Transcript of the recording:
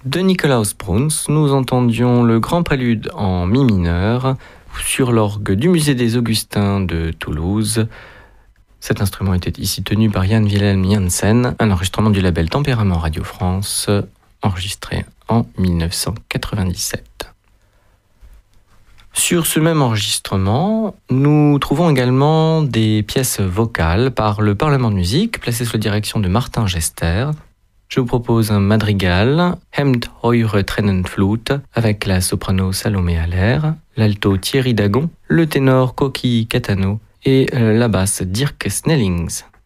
De Nikolaus Bruns, nous entendions le grand prélude en mi mineur sur l'orgue du musée des Augustins de Toulouse. Cet instrument était ici tenu par Jan Wilhelm Janssen, un enregistrement du label Tempérament Radio France, enregistré en 1997. Sur ce même enregistrement, nous trouvons également des pièces vocales par le Parlement de musique, placé sous la direction de Martin Gester. Je vous propose un madrigal, Hemd eure Tränenflut, avec la soprano Salomé Haller, l'alto Thierry Dagon, le ténor Koki Catano et la basse Dirk Snellings.